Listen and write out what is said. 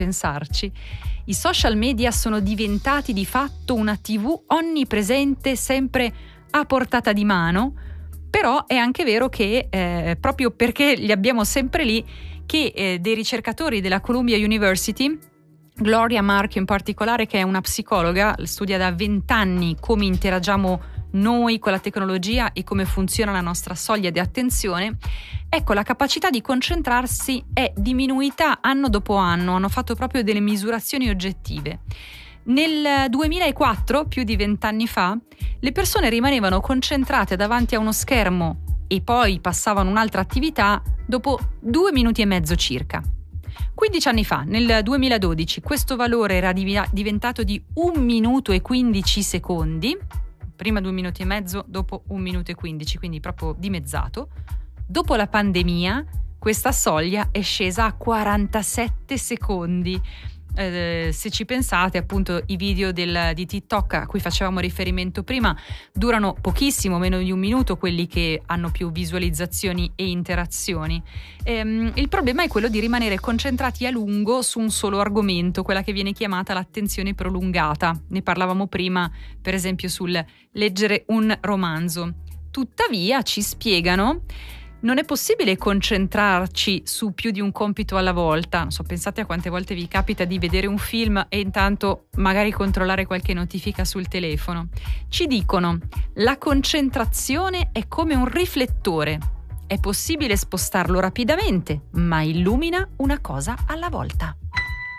pensarci, i social media sono diventati di fatto una TV onnipresente, sempre a portata di mano, però è anche vero che proprio perché li abbiamo sempre lì, che dei ricercatori della Columbia University, Gloria Mark in particolare, che è una psicologa, studia da 20 anni come interagiamo noi con la tecnologia e come funziona la nostra soglia di attenzione. Ecco, la capacità di concentrarsi è diminuita anno dopo anno, hanno fatto proprio delle misurazioni oggettive. Nel 2004, più di 20 anni fa, le persone rimanevano concentrate davanti a uno schermo e poi passavano un'altra attività dopo 2 minuti e mezzo circa. 15 anni fa, nel 2012, questo valore era diventato di 1 minuto e 15 secondi, prima 2 minuti e mezzo, dopo 1 minuto e 15, quindi proprio dimezzato. Dopo la pandemia, questa soglia è scesa a 47 secondi. Se ci pensate, appunto, i video di TikTok a cui facevamo riferimento prima durano pochissimo, meno di 1 minuto, quelli che hanno più visualizzazioni e interazioni. Il problema è quello di rimanere concentrati a lungo su un solo argomento, quella che viene chiamata l'attenzione prolungata. Ne parlavamo prima, per esempio, sul leggere un romanzo. Tuttavia ci spiegano: non è possibile concentrarci su più di un compito alla volta. Non so, pensate a quante volte vi capita di vedere un film e intanto magari controllare qualche notifica sul telefono. Ci dicono: la concentrazione è come un riflettore. È possibile spostarlo rapidamente, ma illumina una cosa alla volta.